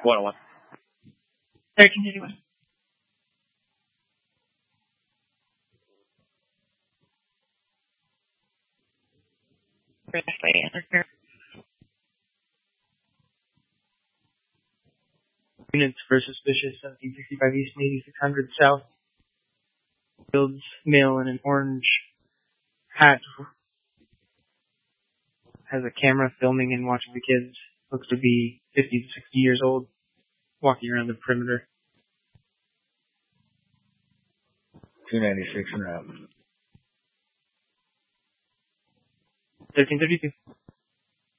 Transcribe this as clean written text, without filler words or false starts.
101. Alright, continue on. Units for suspicious 1765 East and 8600 South. Fields, male in an orange hat. Has a camera filming and watching the kids. Looks to be 50 to 60 years old. Walking around the perimeter. 296 and out. 1332.